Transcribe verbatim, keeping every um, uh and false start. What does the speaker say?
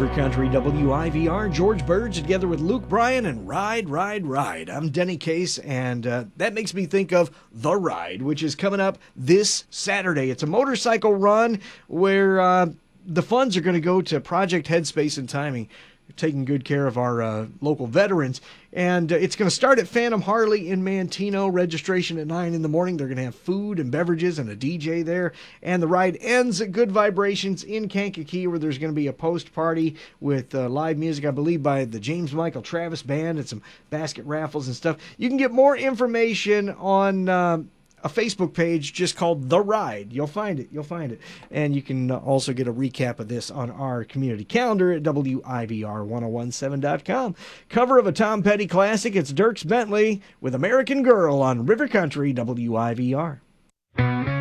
River Country W I V R, George Burge together with Luke Bryan and Ride, Ride, Ride. I'm Denny Case, and uh, that makes me think of The Ride, which is coming up this Saturday. It's a motorcycle run where uh, the funds are going to go to Project Headspace and Timing, taking good care of our uh, local veterans. And uh, it's going to start at Phantom Harley in Manteno. Registration at nine in the morning. They're going to have food and beverages and a D J there. And the ride ends at Good Vibrations in Kankakee, where there's going to be a post party with uh, live music, I believe, by the James Michael Travis Band and some basket raffles and stuff. You can get more information on Uh, a Facebook page just called The Ride. You'll find it. You'll find it. And you can also get a recap of this on our community calendar at W I V R ten seventeen dot com. Cover of a Tom Petty classic. It's Dierks Bentley with American Girl on River Country W I V R.